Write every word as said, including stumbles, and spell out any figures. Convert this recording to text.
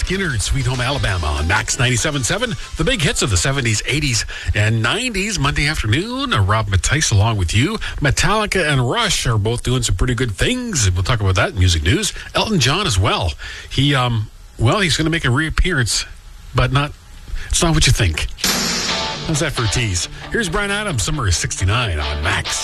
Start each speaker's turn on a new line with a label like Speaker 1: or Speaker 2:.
Speaker 1: Skynyrd, Sweet Home Alabama on Max ninety-seven point seven. The big hits of the seventies, eighties, and nineties. Monday afternoon, uh, Rob Mattice along with you. Metallica and Rush are both doing some pretty good things. We'll talk about that in music news. Elton John as well. He, um, well, he's going to make a reappearance, but not, it's not what you think. How's that for a tease? Here's Bryan Adams, Summer is sixty-nine on Max.